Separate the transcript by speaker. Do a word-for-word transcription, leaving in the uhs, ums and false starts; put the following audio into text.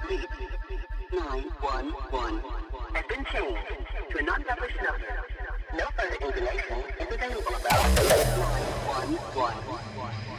Speaker 1: repeat, nine one one has been changed to a non-published number. No further information is available about nine one one.